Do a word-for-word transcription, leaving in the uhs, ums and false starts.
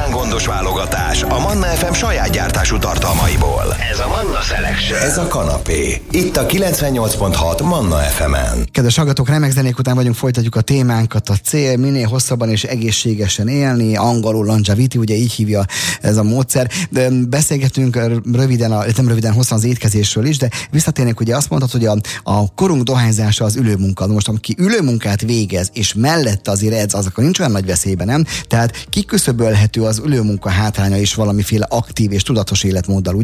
igazán gondos válogatás a Manna ef em saját gyártású tartalmaiból. Ez a Manna Selection. Ez a kanapé. Itt a kilencvennyolc pont hat Manna ef emen. Kedves hallgatók, remek zenék után vagyunk, folytatjuk a témánkat. A cél minél hosszabban és egészségesen élni, angolul longevity, ugye így hívja ez a módszer. De beszélgetünk röviden, a, nem röviden, hosszan az étkezésről is, de visszatérnék, ugye azt mondtad, hogy a, a korunk dohányzása az ülőmunka. Most aki ülőmunkát végez, és mellette azért edz, az akkor nincs olyan nagy veszélyben, nem? Tehát kiküszöbölhető az ülőmunka hátránya is valamiféle aktív és tudatos életmóddal.